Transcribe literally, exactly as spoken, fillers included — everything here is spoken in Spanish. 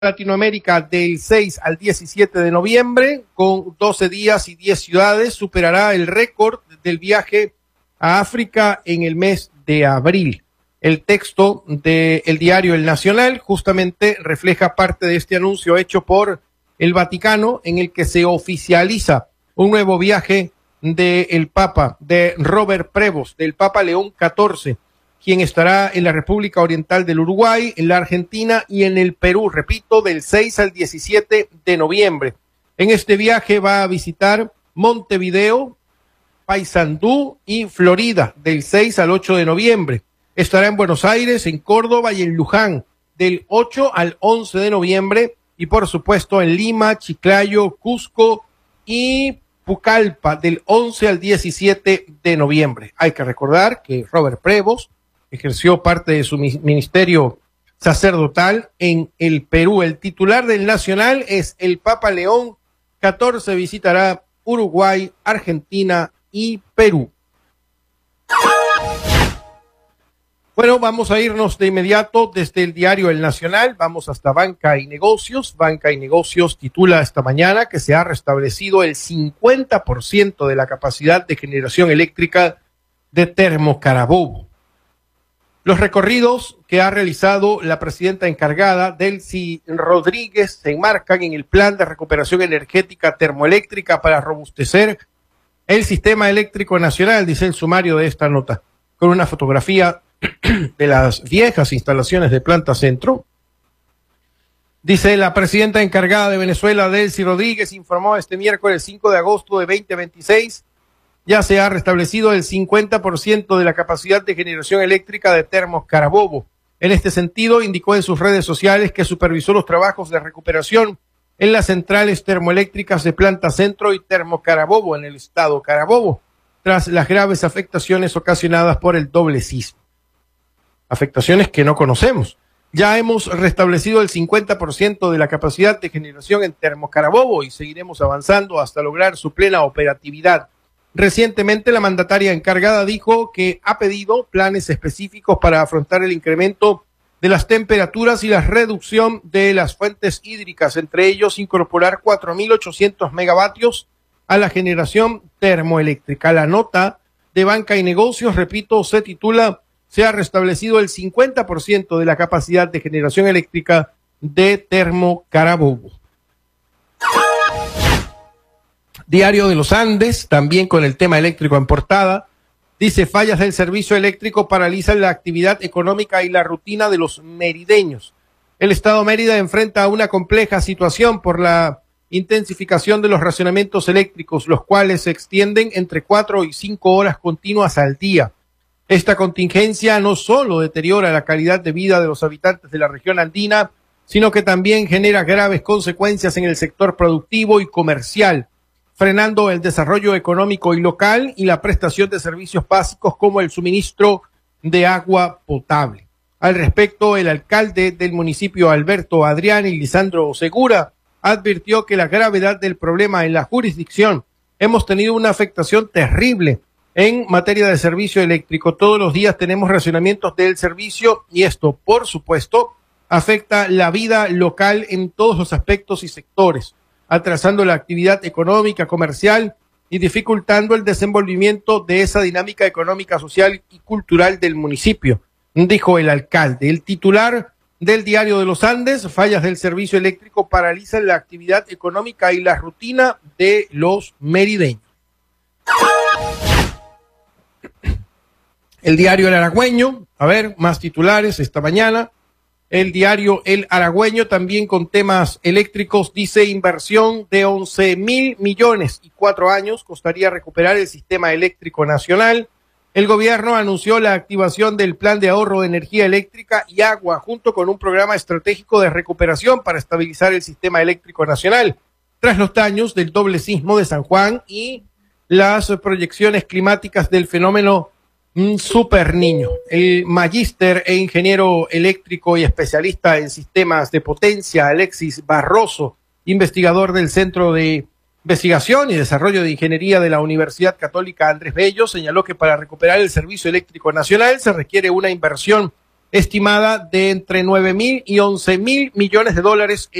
Latinoamérica del seis al diecisiete de noviembre, con doce días y diez ciudades, superará el récord del viaje a África en el mes de abril. El texto del diario El Nacional justamente refleja parte de este anuncio hecho por el Vaticano, en el que se oficializa un nuevo viaje del Papa, de Robert Prevost, del Papa León catorce, quien estará en la República Oriental del Uruguay, en la Argentina y en el Perú, repito, del seis al diecisiete de noviembre. En este viaje va a visitar Montevideo, Paysandú y Florida, del seis al ocho de noviembre. Estará en Buenos Aires, en Córdoba y en Luján, del ocho al once de noviembre, y por supuesto en Lima, Chiclayo, Cusco y Pucallpa, del once al diecisiete de noviembre. Hay que recordar que Robert Prevost ejerció parte de su ministerio sacerdotal en el Perú. El titular del Nacional es el Papa León catorce, visitará Uruguay, Argentina y Perú. Bueno, vamos a irnos de inmediato desde el diario El Nacional, vamos hasta Banca y Negocios. Banca y Negocios titula esta mañana que se ha restablecido el cincuenta por ciento de la capacidad de generación eléctrica de Termo Carabobo. Los recorridos que ha realizado la presidenta encargada, Delcy Rodríguez, se enmarcan en el plan de recuperación energética termoeléctrica para robustecer el sistema eléctrico nacional, dice el sumario de esta nota, con una fotografía de las viejas instalaciones de Planta Centro. Dice la presidenta encargada de Venezuela, Delcy Rodríguez, informó este miércoles cinco de agosto de veinte veintiséis, ya se ha restablecido el cincuenta por ciento de la capacidad de generación eléctrica de Termos Carabobo. En este sentido, indicó en sus redes sociales que supervisó los trabajos de recuperación en las centrales termoeléctricas de Planta Centro y Termo Carabobo en el estado Carabobo, tras las graves afectaciones ocasionadas por el doble sismo. Afectaciones que no conocemos. Ya hemos restablecido el cincuenta por ciento de la capacidad de generación en Termo Carabobo y seguiremos avanzando hasta lograr su plena operatividad. Recientemente, la mandataria encargada dijo que ha pedido planes específicos para afrontar el incremento de las temperaturas y la reducción de las fuentes hídricas, entre ellos incorporar cuatro mil ochocientos megavatios a la generación termoeléctrica. La nota de Banca y Negocios, repito, se titula se ha restablecido el cincuenta por ciento de la capacidad de generación eléctrica de Termo Carabobo. Diario de los Andes, también con el tema eléctrico en portada, dice: fallas del servicio eléctrico paralizan la actividad económica y la rutina de los merideños. El estado Mérida enfrenta una compleja situación por la intensificación de los racionamientos eléctricos, los cuales se extienden entre cuatro y cinco horas continuas al día. Esta contingencia no solo deteriora la calidad de vida de los habitantes de la región andina, sino que también genera graves consecuencias en el sector productivo y comercial, frenando el desarrollo económico y local y la prestación de servicios básicos como el suministro de agua potable. Al respecto, el alcalde del municipio, Alberto Adrián y Lisandro Segura, advirtió que la gravedad del problema en la jurisdicción, hemos tenido una afectación terrible en materia de servicio eléctrico. Todos los días tenemos racionamientos del servicio y esto, por supuesto, afecta la vida local en todos los aspectos y sectores, atrasando la actividad económica, comercial y dificultando el desenvolvimiento de esa dinámica económica, social y cultural del municipio, dijo el alcalde. El titular del Diario de los Andes: fallas del servicio eléctrico paralizan la actividad económica y la rutina de los merideños. El diario El Aragüeño, a ver, más titulares esta mañana. El diario El Aragüeño, también con temas eléctricos, dice: inversión de once mil millones y cuatro años costaría recuperar el sistema eléctrico nacional. El gobierno anunció la activación del plan de ahorro de energía eléctrica y agua, junto con un programa estratégico de recuperación para estabilizar el sistema eléctrico nacional, tras los daños del doble sismo de San Juan y las proyecciones climáticas del fenómeno Un super niño. El magíster e ingeniero eléctrico y especialista en sistemas de potencia, Alexis Barroso, investigador del Centro de Investigación y Desarrollo de Ingeniería de la Universidad Católica Andrés Bello, señaló que para recuperar el servicio eléctrico nacional se requiere una inversión estimada de entre nueve mil y once mil millones de dólares